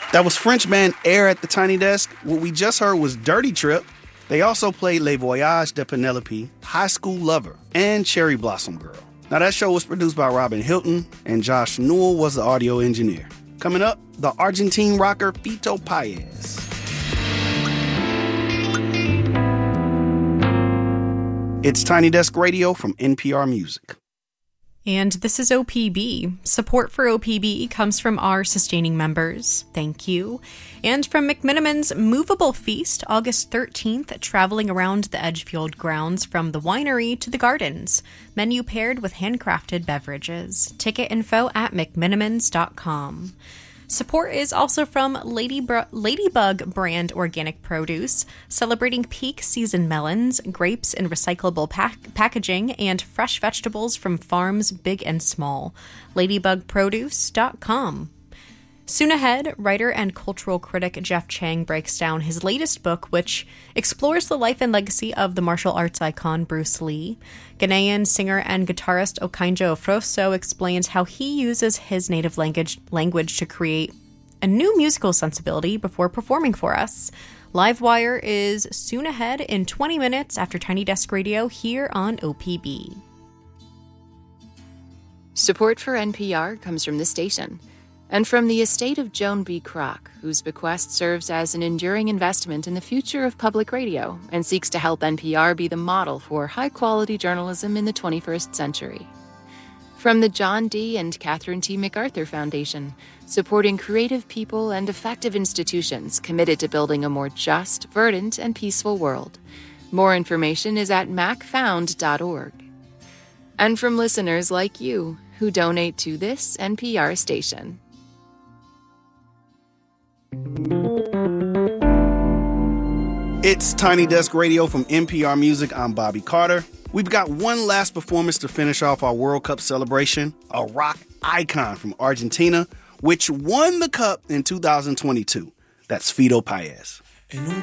That was French band Air at the Tiny Desk. What we just heard was Dirty Trip. They also played Les Voyages de Penelope, High School Lover, and Cherry Blossom Girl. Now that show was produced by Robin Hilton, and Josh Newell was the audio engineer. Coming up, the Argentine rocker Fito Paez. It's Tiny Desk Radio from NPR Music. And this is OPB. Support for OPB comes from our sustaining members. Thank you. And from McMiniman's Movable Feast, August 13th, traveling around the Edgefield grounds from the winery to the gardens. Menu paired with handcrafted beverages. Ticket info at mcminimans.com. Support is also from Ladybug brand organic produce, celebrating peak season melons, grapes in recyclable packaging, and fresh vegetables from farms big and small. Ladybugproduce.com. Soon ahead, writer and cultural critic Jeff Chang breaks down his latest book, which explores the life and legacy of the martial arts icon Bruce Lee. Ghanaian singer and guitarist Okinjo Froso explains how he uses his native language to create a new musical sensibility before performing for us. Livewire is soon ahead in 20 minutes after Tiny Desk Radio here on OPB. Support for NPR comes from the station and from the estate of Joan B. Kroc, whose bequest serves as an enduring investment in the future of public radio and seeks to help NPR be the model for high-quality journalism in the 21st century. From the John D. and Catherine T. MacArthur Foundation, supporting creative people and effective institutions committed to building a more just, verdant, and peaceful world. More information is at macfound.org. And from listeners like you, who donate to this NPR station. It's Tiny Desk Radio from NPR Music. I'm Bobby Carter. We've got one last performance to finish off our World Cup celebration, a rock icon from Argentina, which won the Cup in 2022. That's Fito Paez.